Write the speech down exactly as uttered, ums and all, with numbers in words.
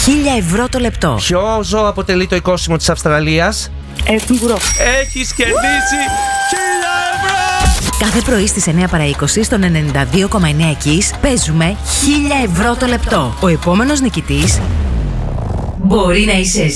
χίλια ευρώ το λεπτό. Ποιο ζώο αποτελεί το οικόσιμο της Αυστραλίας? Ε, κυνηγουρό. Έχεις κερδίσει χίλια ευρώ! Κάθε πρωί στις εννιά παρά είκοσι στον ενενήντα δύο κόμμα εννιά Kiss παίζουμε χίλια ευρώ το λεπτό. Ο επόμενος νικητής μπορεί να είσαι εσύ.